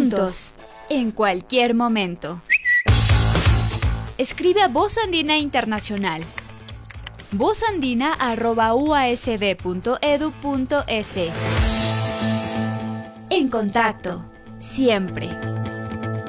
juntos, en cualquier momento. Escribe a Voz Andina Internacional. vozandina@uasd.edu.es. En contacto, siempre.